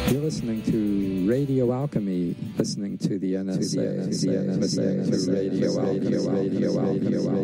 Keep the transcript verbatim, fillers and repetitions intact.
You're listening to Radio Alchemy, listening to the N S A, listening to Radio Alchemy, Radio Alchemy, Radio Alchemy.